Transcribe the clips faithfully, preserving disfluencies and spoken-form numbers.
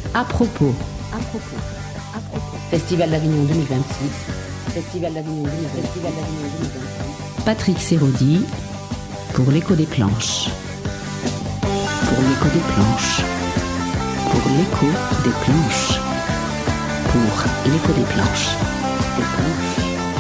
À propos. À propos. À propos. Festival d'Avignon deux mille vingt-six. Festival d'Avignon deux mille vingt-six. Festival d'Avignon deux mille vingt-six. Patrick Serodi pour l'écho des planches. Pour l'écho des planches. Pour l'écho des planches. Pour l'écho des planches. Des planches.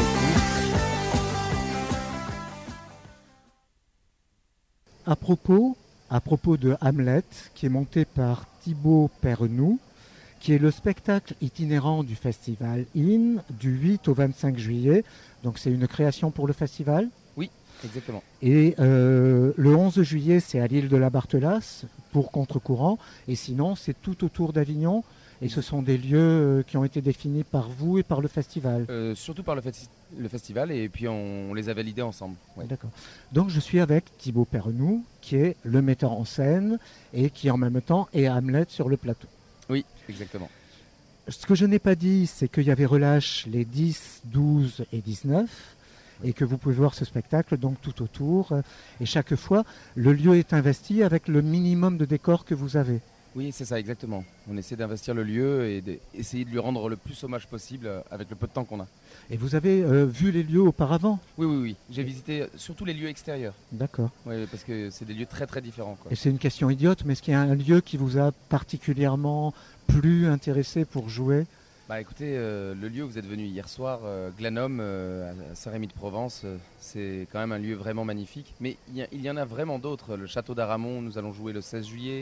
À propos, à propos de Hamlet, qui est monté par Thibaut Pernoud, qui est le spectacle itinérant du festival In du huit au vingt-cinq juillet. Donc c'est une création pour le festival. Oui, exactement. Et euh, le onze juillet, c'est à l'île de la Barthelasse pour Contre-courant. Et sinon, c'est tout autour d'Avignon. Et ce sont des lieux qui ont été définis par vous et par le festival. Euh, surtout par le, festi- le festival, et puis on, on les a validés ensemble. Ouais. D'accord. Donc je suis avec Thibaut Pernoud, qui est le metteur en scène et qui en même temps est Hamlet sur le plateau. Oui, exactement. Ce que je n'ai pas dit, c'est qu'il y avait relâche les dix, douze et dix-neuf, et que vous pouvez voir ce spectacle donc tout autour. Et chaque fois, le lieu est investi avec le minimum de décor que vous avez. Oui, c'est ça, exactement. On essaie d'investir le lieu et d'essayer de lui rendre le plus hommage possible avec le peu de temps qu'on a. Et vous avez euh, vu les lieux auparavant ? Oui, oui, oui. J'ai visité surtout les lieux extérieurs. D'accord. Oui, parce que c'est des lieux très, très différents, quoi. Et c'est une question idiote, mais est-ce qu'il y a un lieu qui vous a particulièrement plu, intéressé pour jouer ? Bah écoutez, euh, le lieu où vous êtes venu hier soir, euh, Glanum, euh, à Saint-Rémy-de-Provence, euh, c'est quand même un lieu vraiment magnifique. Mais il y, il y en a vraiment d'autres. Le château d'Aramon, nous allons jouer le seize juillet.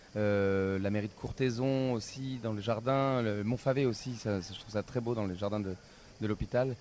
Euh, la mairie de Courthézon aussi, dans le jardin. Le Montfavet aussi, ça, ça, je trouve ça très beau dans les jardins de, de l'hôpital.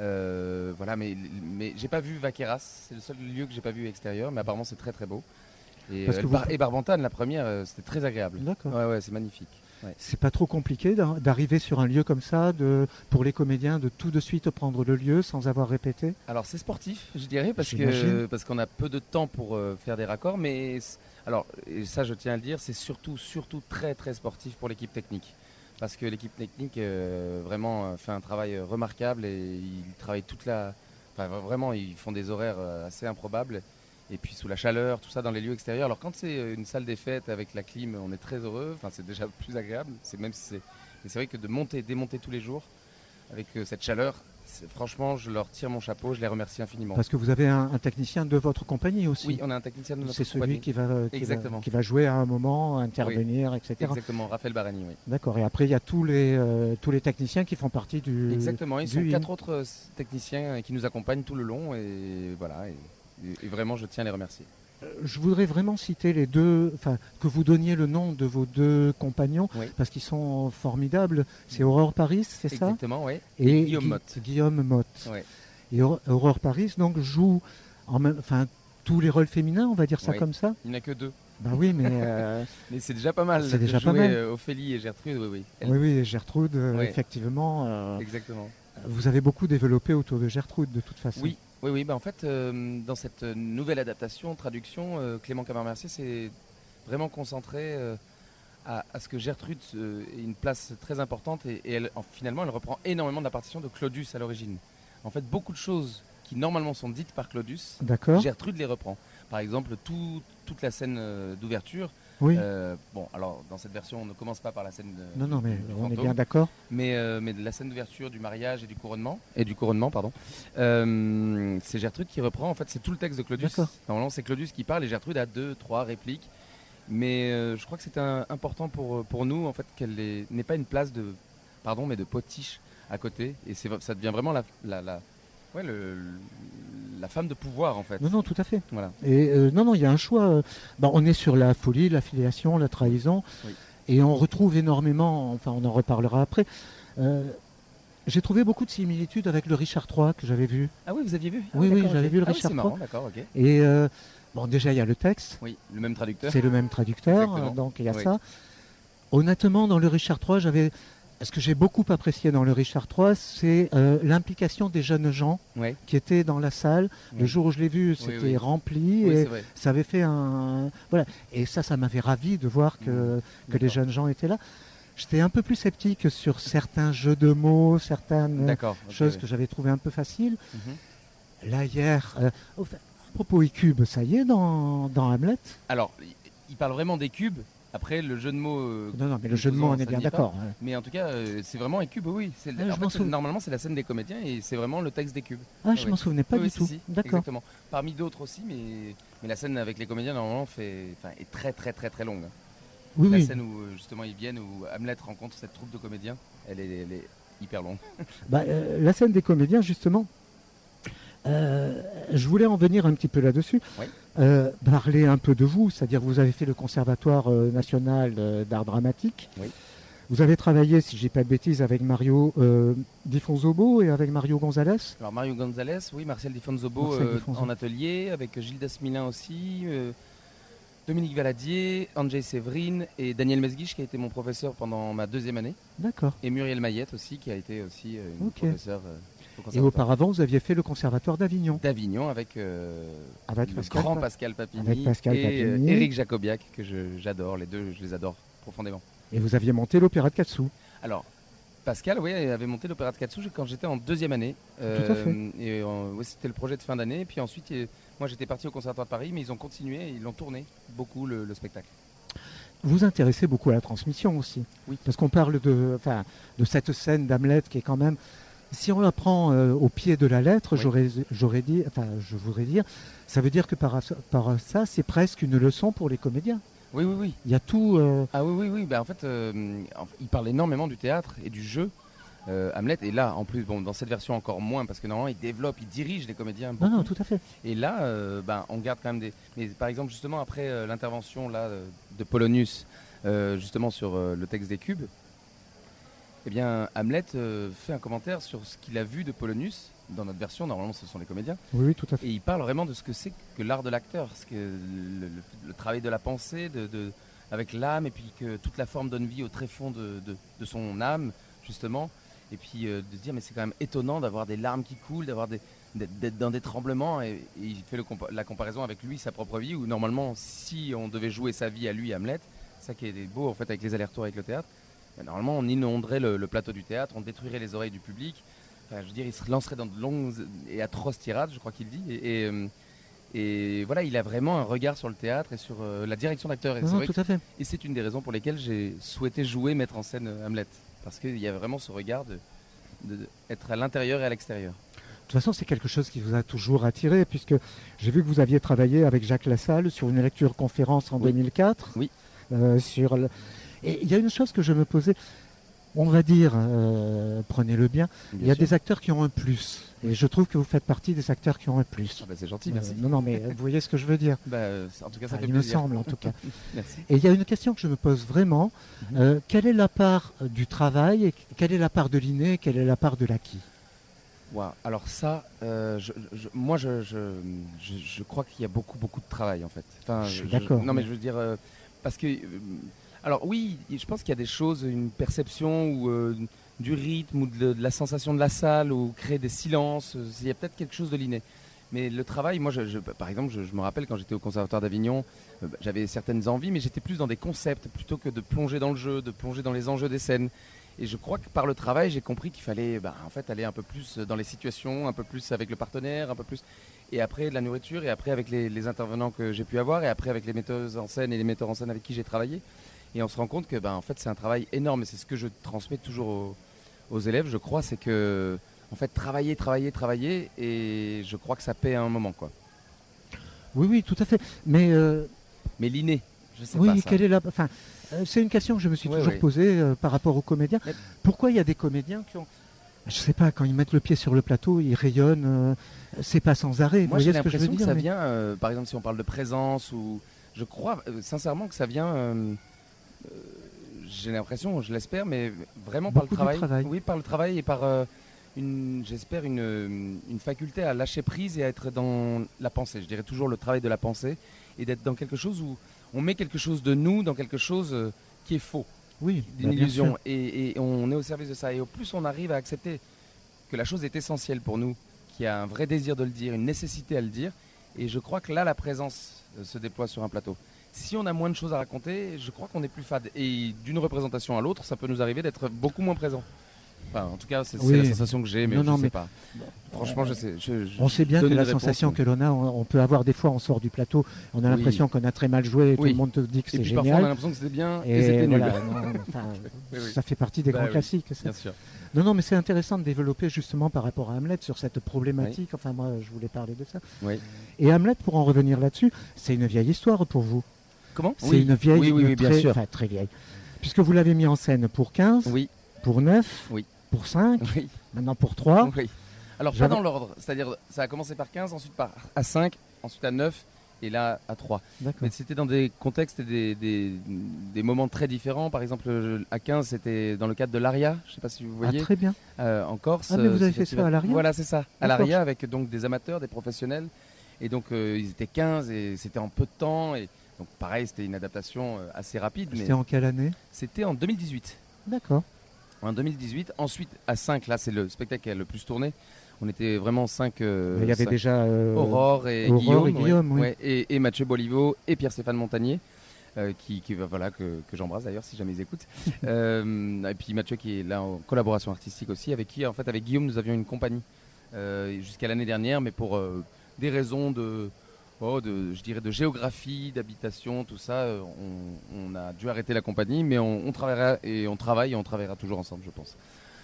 Euh, voilà, mais, mais j'ai pas vu Vaqueras, c'est le seul lieu que j'ai pas vu extérieur, mais apparemment c'est très très beau. Et, Parce euh, que Bar- vous... et Barbantane, la première, euh, c'était très agréable. D'accord. Ouais, ouais, c'est magnifique. Ouais. C'est pas trop compliqué d'arriver sur un lieu comme ça, de, pour les comédiens, de tout de suite prendre le lieu sans avoir répété ? Alors c'est sportif, je dirais, parce J'imagine. que parce qu'on a peu de temps pour euh, faire des raccords, mais alors et ça je tiens à le dire, c'est surtout surtout très très sportif pour l'équipe technique, parce que l'équipe technique euh, vraiment euh, fait un travail remarquable et ils travaillent toute la, enfin vraiment ils font des horaires euh, assez improbables. Et puis sous la chaleur, tout ça dans les lieux extérieurs. Alors quand c'est une salle des fêtes avec la clim, on est très heureux. Enfin, c'est déjà plus agréable. C'est même si c'est, mais c'est vrai que de monter, démonter tous les jours avec euh, cette chaleur, c'est, franchement, je leur tire mon chapeau. Je les remercie infiniment. Parce que vous avez un, un technicien de votre compagnie aussi. Oui, on a un technicien de notre C'est celui compagnie. qui va, qui, Exactement. va, qui va jouer à un moment, intervenir, oui. et cetera. Exactement, Raphaël Barani, oui. D'accord. Et après, il y a tous les, euh, tous les techniciens qui font partie du. Exactement. Ils du sont in. quatre autres techniciens qui nous accompagnent tout le long et voilà. Et, et vraiment, je tiens à les remercier. Je voudrais vraiment citer les deux, enfin que vous donniez le nom de vos deux compagnons, oui. parce qu'ils sont formidables. C'est Aurore Paris, c'est ça ? Exactement, oui. Et, et Guillaume Gui- Motte. Guillaume Motte. Oui. Et Aurore Paris donc joue en même, enfin tous les rôles féminins, on va dire ça oui. comme ça. Il n'y en a que deux. Ben oui, mais euh, mais c'est déjà pas mal. C'est de déjà jouer pas mal. euh, Ophélie et Gertrude, oui, oui. Elle... Oui, oui, Gertrude, euh, oui. effectivement. Euh, Exactement. Vous avez beaucoup développé autour de Gertrude, de toute façon. Oui. Oui, oui, bah en fait, euh, dans cette nouvelle adaptation, traduction, euh, Clément Camarmercier s'est vraiment concentré euh, à, à ce que Gertrude euh, ait une place très importante et, et elle, en, finalement, elle reprend énormément de la partition de Claudius à l'origine. En fait, beaucoup de choses qui normalement sont dites par Claudius, D'accord. Gertrude les reprend. Par exemple, tout, toute la scène euh, d'ouverture. Oui. Euh, bon, alors dans cette version, on ne commence pas par la scène de, non, non, mais du, du on fantôme, est bien d'accord. Mais, euh, mais de la scène d'ouverture du mariage et du couronnement, et du couronnement, pardon. Euh, c'est Gertrude qui reprend. En fait, c'est tout le texte de Claudius. D'accord. Normalement, c'est Claudius qui parle et Gertrude a deux, trois répliques. Mais euh, je crois que c'est un, important pour pour nous, en fait, qu'elle est, n'ait pas une place de, pardon, mais de potiche à côté. Et c'est, ça devient vraiment la, la, la ouais, le, la femme de pouvoir, en fait. Non, non, tout à fait. Voilà. Et euh, non, non, il y a un choix. Ben, on est sur la folie, l'affiliation, la trahison. Oui. Et on retrouve énormément, enfin on en reparlera après, euh, j'ai trouvé beaucoup de similitudes avec le Richard trois que j'avais vu. Ah oui, vous aviez vu ? Oui, ah, oui, j'avais okay. vu le ah, Richard oui, trois. Marrant, d'accord, ok. Et euh, bon, déjà il y a le texte. Oui, le même traducteur. C'est le même traducteur, Exactement. donc il y a oui. ça. Honnêtement, dans le Richard trois, j'avais... Ce que j'ai beaucoup apprécié dans le Richard trois, c'est euh, l'implication des jeunes gens ouais. qui étaient dans la salle. Oui. Le jour où je l'ai vu, c'était oui, oui. rempli oui, et ça avait fait un... Voilà. Et ça, ça m'avait ravi de voir que, mmh. que les jeunes gens étaient là. J'étais un peu plus sceptique sur certains jeux de mots, certaines D'accord, choses okay. que j'avais trouvées un peu faciles. Mmh. Là, hier, euh, à propos Icube, ça y est dans, dans Hamlet ? Alors, il parle vraiment des cubes. Après, le jeu de mots. Euh, non, non, mais le jeu de mots, on est bien d'accord. Ouais. Mais en tout cas, euh, c'est vraiment Écube, oui. C'est, ah, en fait, souv... Normalement, c'est la scène des comédiens et c'est vraiment le texte d'Écube. Ah, je oui. m'en souvenais pas oui, du oui, tout. Si, si, d'accord. Exactement. Parmi d'autres aussi, mais, mais la scène avec les comédiens, normalement, fait... enfin, est très, très, très, très longue. Oui, la oui. scène où, justement, ils viennent, où Hamlet rencontre cette troupe de comédiens, elle est, elle est hyper longue. bah, euh, la scène des comédiens, justement. Euh, je voulais en venir un petit peu là-dessus, oui. euh, parler un peu de vous, c'est-à-dire vous avez fait le Conservatoire euh, national euh, d'art dramatique. Oui. Vous avez travaillé, si je ne dis pas de bêtises, avec Mario euh, Di Fonzobo et avec Mario Gonzalez. Alors Mario Gonzalez, oui, Marcel Di Fonzobo euh, en atelier, avec Gilles Dasmilin aussi, euh, Dominique Valadier, Andrzej Séverine et Daniel Mesguich qui a été mon professeur pendant ma deuxième année. D'accord. Et Muriel Mayette aussi qui a été aussi euh, une okay. professeure. Euh, Et auparavant, vous aviez fait le Conservatoire d'Avignon. D'Avignon avec, euh, avec le Pascal grand Pascal Papini avec Pascal et Papini. Euh, Éric Jacobiac, que je, j'adore. Les deux, je les adore profondément. Et vous aviez monté l'Opéra de Katsou. Alors, Pascal, oui, avait monté l'Opéra de Katsou quand j'étais en deuxième année. Euh, Tout à fait. Et euh, ouais, c'était le projet de fin d'année. Et puis ensuite, il, moi, j'étais parti au Conservatoire de Paris, mais ils ont continué et ils l'ont tourné beaucoup, le, le spectacle. Vous vous intéressez beaucoup à la transmission aussi. Oui. Parce qu'on parle de, enfin, de cette scène d'Hamlet qui est quand même... Si on la prend euh, au pied de la lettre, oui. j'aurais, j'aurais dit, enfin, je voudrais dire, ça veut dire que par, par ça, c'est presque une leçon pour les comédiens. Oui, oui, oui. Il y a tout. Euh... Ah oui, oui, oui. Ben, en fait, euh, il parle énormément du théâtre et du jeu. Euh, Hamlet, et là, en plus, bon, dans cette version encore moins, parce que normalement, il développe, il dirige les comédiens. Beaucoup. Non, non, tout à fait. Et là, euh, ben, on garde quand même des. Mais par exemple, justement, après euh, l'intervention là de Polonius, euh, justement sur euh, le texte des cubes. Eh bien, Hamlet euh, fait un commentaire sur ce qu'il a vu de Polonius. Dans notre version, normalement, ce sont les comédiens. Oui, oui, tout à fait. Et il parle vraiment de ce que c'est que l'art de l'acteur, ce que le, le, le travail de la pensée, de, de, avec l'âme, et puis que toute la forme donne vie au tréfonds de, de, de son âme, justement. Et puis euh, de se dire, mais c'est quand même étonnant d'avoir des larmes qui coulent, d'avoir des, d'être dans des tremblements. Et, et il fait le compa- la comparaison avec lui, sa propre vie, où normalement, si on devait jouer sa vie à lui, Hamlet, ça qui est beau en fait avec les allers-retours avec le théâtre. Normalement, on inonderait le, le plateau du théâtre, on détruirait les oreilles du public. Enfin, je veux dire, il se lancerait dans de longues et atroces tirades, je crois qu'il dit. Et, et, et voilà, il a vraiment un regard sur le théâtre et sur euh, la direction d'acteur. Et, non, c'est non, vrai tout que, à fait. Et c'est une des raisons pour lesquelles j'ai souhaité jouer, mettre en scène Hamlet. Parce qu'il y a vraiment ce regard de, de, de être à l'intérieur et à l'extérieur. De toute façon, c'est quelque chose qui vous a toujours attiré, puisque j'ai vu que vous aviez travaillé avec Jacques Lassalle sur une lecture-conférence en oui. deux mille quatre. Oui. Euh, sur le... Et il y a une chose que je me posais, on va dire, euh, prenez-le bien, il y a sûr. des acteurs qui ont un plus. Et je trouve que vous faites partie des acteurs qui ont un plus. Ah bah c'est gentil, merci. Euh, non, non, mais vous voyez ce que je veux dire. Bah, en tout cas, ça enfin, fait il plaisir. me semble, en tout cas. Merci. Et il y a une question que je me pose vraiment. Mm-hmm. Euh, quelle est la part du travail, et quelle est la part de l'inné, et quelle est la part de l'acquis? Wow. Alors ça, euh, je, je, moi, je, je, je, je crois qu'il y a beaucoup, beaucoup de travail, en fait. Enfin, je suis d'accord. Non, mais je veux dire... Euh, parce que... Euh, alors oui, je pense qu'il y a des choses, une perception ou euh, du rythme ou de, de la sensation de la salle ou créer des silences. Il y a peut-être quelque chose de l'inné. Mais le travail, moi, je, je, par exemple, je, je me rappelle quand j'étais au Conservatoire d'Avignon, euh, j'avais certaines envies, mais j'étais plus dans des concepts plutôt que de plonger dans le jeu, de plonger dans les enjeux des scènes. Et je crois que par le travail, j'ai compris qu'il fallait, bah, en fait, aller un peu plus dans les situations, un peu plus avec le partenaire, un peu plus. Et après de la nourriture, et après avec les, les intervenants que j'ai pu avoir, et après avec les metteuses en scène et les metteurs en scène avec qui j'ai travaillé. Et on se rend compte que ben, en fait, c'est un travail énorme et c'est ce que je transmets toujours aux, aux élèves, je crois, c'est que en fait, travailler, travailler, travailler et je crois que ça paie à un moment, quoi. Oui, oui, tout à fait. Mais, euh... Mais l'inné, je sais oui, pas. Oui, quelle est la... enfin, euh, c'est une question que je me suis ouais, toujours ouais. posée euh, par rapport aux comédiens. Mais... Pourquoi il y a des comédiens qui ont... Je sais pas, quand ils mettent le pied sur le plateau, ils rayonnent, euh, c'est pas sans arrêt. Moi, vous j'ai voyez ce que je veux l'impression que dire, ça mais... vient, euh, par exemple, si on parle de présence ou... Je crois euh, sincèrement que ça vient... Euh, euh, j'ai l'impression, je l'espère, mais vraiment Beaucoup par le travail. travail. Oui, par le travail et par, euh, une, j'espère, une, une faculté à lâcher prise et à être dans la pensée. Je dirais toujours le travail de la pensée et d'être dans quelque chose où on met quelque chose de nous dans quelque chose euh, qui est faux. Oui, d'une bah, illusion. Et, et on est au service de ça. Et au plus on arrive à accepter que la chose est essentielle pour nous, qu'il y a un vrai désir de le dire, une nécessité à le dire. Et je crois que là, la présence euh, se déploie sur un plateau. Si on a moins de choses à raconter, je crois qu'on est plus fade. Et d'une représentation à l'autre, ça peut nous arriver d'être beaucoup moins présent. Enfin, en tout cas, c'est, Oui. c'est la sensation que j'ai, mais Non, je non, sais mais- pas. Franchement, je sais. je- je- On sait bien que donner la une réponse, sensation mais- que l'on a, on, on peut avoir des fois, on sort du plateau, on a Oui. l'impression qu'on a très mal joué, et tout Oui. le monde te dit que Et c'est puis parfois, on a génial. l'impression que c'était bien et, Et c'était nul. voilà, non, enfin, Oui, oui. ça fait partie des Bah grands oui. classiques. ça. Bien sûr. Non, non, mais c'est intéressant de développer justement par rapport à Hamlet sur cette problématique. Enfin, moi, je voulais parler de ça. Oui. Et Hamlet, pour en revenir là-dessus, c'est une vieille histoire pour vous. Comment C'est Oui. une vieille, Oui, oui, oui, une bien très, sûr. enfin, très vieille. Puisque vous l'avez mis en scène pour quinze, Oui. pour neuf, Oui. pour cinq, Oui. maintenant pour trois. Oui. Alors, pas J'avais- dans l'ordre. C'est-à-dire, ça a commencé par quinze, ensuite par à cinq, ensuite à neuf, et là à trois. D'accord. Mais c'était dans des contextes et des, des, des moments très différents. Par exemple, je- à quinze, c'était dans le cadre de l'Aria. Je ne sais pas si vous Ah, voyez. très bien. euh, en Corse. Ah, mais vous euh, avez ce fait ça festival. à l'Aria Voilà, c'est ça. À D'accord. l'Aria, avec donc des amateurs, des professionnels. Et donc, euh, ils étaient quinze et c'était en peu de temps. Et donc, pareil, c'était une adaptation euh, assez rapide. Mais C'était en quelle année? c'était en deux mille dix-huit. D'accord. En deux mille dix-huit. Ensuite, à cinq, là, c'est le spectacle qui a le plus tourné. On était vraiment cinq. Mais il y avait déjà euh, Aurore et Aurore Guillaume, et Guillaume, oui. ouais, et, et Mathieu Boliveau et Pierre-Stéphane Montagnier, euh, qui, qui, voilà, que, que j'embrasse d'ailleurs si jamais ils écoutent. Euh, et puis Mathieu qui est là en collaboration artistique aussi, avec qui en fait avec Guillaume nous avions une compagnie euh, jusqu'à l'année dernière, mais pour euh, des raisons de, oh, de, je dirais de géographie, d'habitation, tout ça, euh, on, on a dû arrêter la compagnie, mais on, on travaillera et on travaille et on travaillera toujours ensemble, je pense.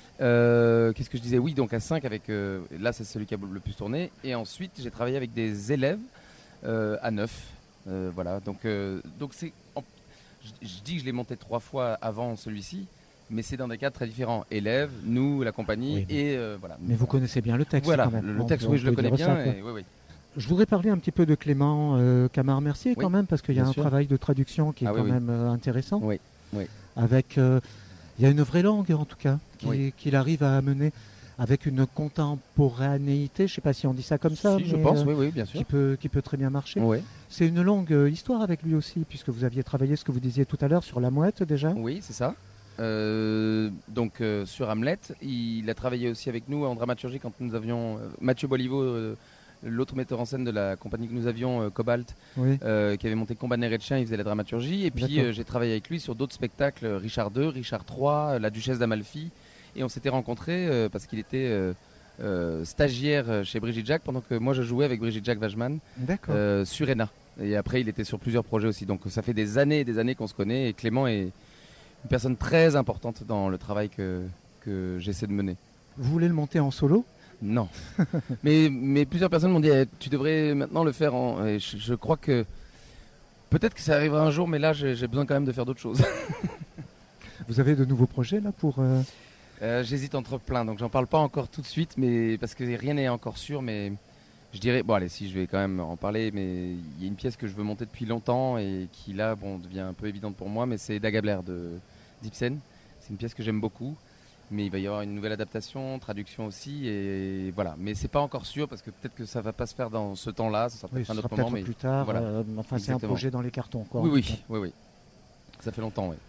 Euh, qu'est-ce que je disais? Oui, donc à cinq avec euh, là c'est celui qui a le plus tourné, et ensuite j'ai travaillé avec des élèves euh, à neuf. Euh, voilà, donc euh, donc c'est en- je, je dis que je l'ai monté trois fois avant celui-ci, mais c'est dans des cas très différents. Élèves, nous, la compagnie, Oui, mais- et euh, voilà. Mais vous connaissez bien le texte Voilà, quand même. le, le On texte, peut- oui, on je le peut connais dire ça, bien. quoi. Et, oui, oui. Je voudrais parler un petit peu de Clément euh, Camard-Mercier Oui, quand même, parce qu'il y a bien un sûr. travail de traduction qui est Ah oui, quand oui. même euh, intéressant. Oui, oui. Avec, euh, il y a une vraie langue en tout cas, qui- Oui. qu'il arrive à amener avec une contemporanéité, je ne sais pas si on dit ça comme ça, Si, je mais, pense, euh, oui, oui, bien sûr. qui, peut, qui peut très bien marcher. Oui, C'est une longue euh, histoire avec lui aussi, puisque vous aviez travaillé ce que vous disiez tout à l'heure sur la mouette déjà. oui, c'est ça. Euh, donc euh, sur Hamlet, il a travaillé aussi avec nous en dramaturgie quand nous avions euh, Mathieu Boliveau, euh, l'autre metteur en scène de la compagnie que nous avions, euh, Cobalt, Oui. euh, qui avait monté Combat Nez et Chien, il faisait la dramaturgie. Et puis D'accord. euh, j'ai travaillé avec lui sur d'autres spectacles, euh, Richard deux, Richard trois, euh, La Duchesse d'Amalfi. Et on s'était rencontrés euh, parce qu'il était euh, euh, stagiaire euh, chez Brigitte Jacques pendant que moi je jouais avec Brigitte Jacques Wajman D'accord. euh, sur Ena. Et après il était sur plusieurs projets aussi. Donc ça fait des années et des années qu'on se connaît. Et Clément est une personne très importante dans le travail que, que j'essaie de mener. Vous voulez le monter en solo? Non. mais, mais plusieurs personnes m'ont dit eh, tu devrais maintenant le faire en. Et je, je crois que peut-être que ça arrivera un jour, mais là j'ai j'ai besoin quand même de faire d'autres choses. Vous avez de nouveaux projets là pour... euh, Euh, J'hésite entre plein, donc j'en parle pas encore tout de suite, mais parce que rien n'est encore sûr. Mais je dirais, bon allez, si je vais quand même en parler, mais il y a une pièce que je veux monter depuis longtemps et qui là, bon, devient un peu évidente pour moi, mais c'est Dagabler de d'Ibsen. C'est une pièce que j'aime beaucoup, mais il va y avoir une nouvelle adaptation, traduction aussi, et voilà. Mais c'est pas encore sûr parce que peut-être que ça va pas se faire dans ce temps-là, ça sera Oui, peut-être ce un sera autre moment, peut-être mais plus tard. voilà. euh, enfin, c'est un Exactement. projet dans les cartons. Quoi, oui, en oui, tout cas. oui, oui. Ça fait longtemps, oui.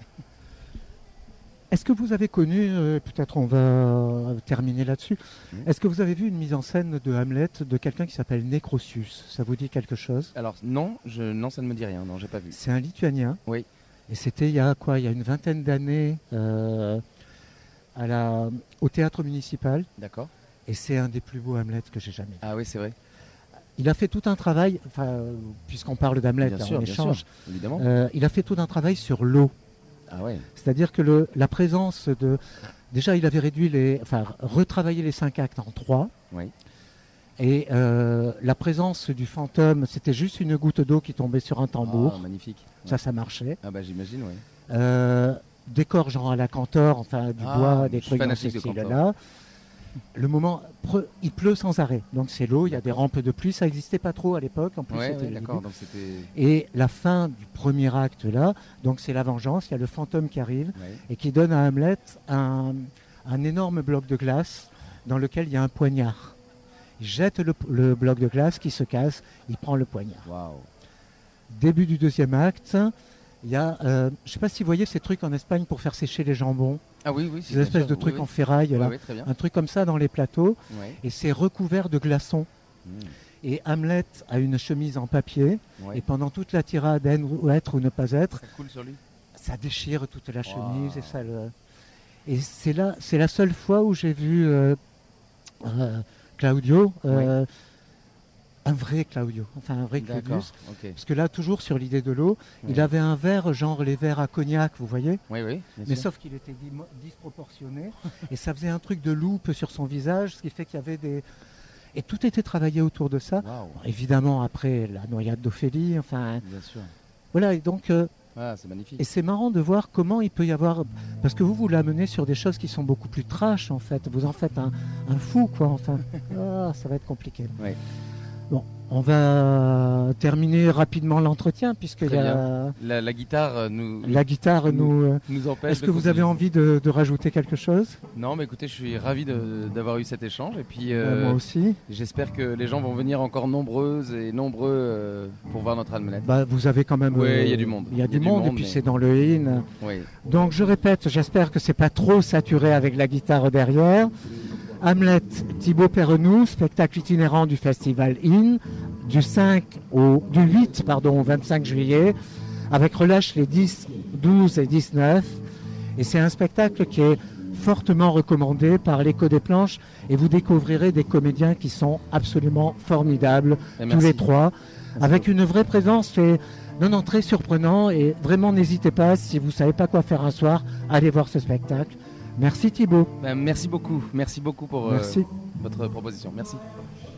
Est-ce que vous avez connu, euh, peut-être on va terminer là-dessus, Mhm. est-ce que vous avez vu une mise en scène de Hamlet de quelqu'un qui s'appelle Necrocius? Ça vous dit quelque chose? Alors non, je, non, ça ne me dit rien, non, j'ai pas vu. C'est un Lituanien. Oui. Et c'était il y a quoi? Il y a une vingtaine d'années euh, à la, au théâtre municipal. D'accord. Et c'est un des plus beaux Hamlet que j'ai jamais vu. Ah oui, c'est vrai. Il a fait tout un travail, enfin, euh, puisqu'on parle d'Hamlet, Bien là, sûr, on bien échange. sûr, évidemment. Euh, il a fait tout un travail sur l'eau. Ah ouais. C'est-à-dire que le, la présence de... Déjà, il avait réduit les... Enfin, retravaillé les cinq actes en trois. Oui. Et euh, la présence du fantôme, c'était juste une goutte d'eau qui tombait sur un tambour. Ah, magnifique. Ça, ça marchait. Ah bah j'imagine, oui. Euh, décor genre à la Cantor, enfin du Ah, bois, je des suis trucs dans ce fanatique de Cantor. style-là. Le moment, pre- il pleut sans arrêt. Donc c'est l'eau, il y a des rampes de pluie. Ça n'existait pas trop à l'époque. En plus, Ouais, c'était ouais, le d'accord. début. Donc c'était. Et la fin du premier acte là, donc c'est la vengeance. Il y a le fantôme qui arrive Ouais. et qui donne à Hamlet un, un énorme bloc de glace dans lequel il y a un poignard. Il jette le, le bloc de glace qui se casse, il prend le poignard. Waouh. Début du deuxième acte, il y a, euh, je ne sais pas si vous voyez ces trucs en Espagne pour faire sécher les jambons, Ah oui, oui. ces espèces de trucs en ferraille, là. Oui, oui, très bien. Un truc comme ça dans les plateaux, Ouais. et c'est recouvert de glaçons. Mmh. Et Hamlet a une chemise en papier, Ouais. et pendant toute la tirade, être ou, être ou ne pas être, Ça coule sur lui. ça déchire toute la chemise Wow. et ça le... Et c'est là, c'est la seule fois où j'ai vu euh, euh, Claudio, euh, oui. un vrai Claudio, enfin un vrai Claudius. Okay. Parce que là, toujours sur l'idée de l'eau, oui. il avait un verre, genre les verres à cognac, vous voyez. Oui, oui. Mais sûr. Sauf qu'il était disproportionné et ça faisait un truc de loupe sur son visage, ce qui fait qu'il y avait des... Et tout était travaillé autour de ça. Wow. Bon, évidemment, après la noyade d'Ophélie, enfin... Bien sûr. Voilà, et donc... Euh, ah, c'est magnifique. Et c'est marrant de voir comment il peut y avoir... Parce que vous, vous l'amenez sur des choses qui sont beaucoup plus trash, en fait. Vous en faites un, un fou, quoi, enfin. Ah, ça va être compliqué. Oui. Bon, on va terminer rapidement l'entretien, puisque y a... la, la guitare nous... La guitare nous, nous, nous empêche. Est-ce que vous avez envie de, de rajouter quelque chose? Non, mais écoutez, je suis ravi de, d'avoir eu cet échange. Et puis, euh, euh, moi aussi. J'espère que les gens vont venir encore nombreuses et nombreux euh, pour voir notre Almenette. Bah, vous avez quand même... Oui, il euh, y a du monde. Il y a du monde, et puis mais... c'est dans le in. Oui. Donc, je répète, j'espère que c'est pas trop saturé avec la guitare derrière. Hamlet, Thibaut Perrenou, spectacle itinérant du Festival In, du, cinq au, du huit pardon, au vingt-cinq juillet, avec relâche les dix, douze et dix-neuf. Et c'est un spectacle qui est fortement recommandé par l'Écho des Planches, et vous découvrirez des comédiens qui sont absolument formidables, tous les trois, avec une vraie présence et non, non, très surprenant. Et vraiment, n'hésitez pas, si vous ne savez pas quoi faire un soir, allez voir ce spectacle. Merci Thibaut. Ben, merci beaucoup, merci beaucoup pour merci. Euh, votre proposition. Merci.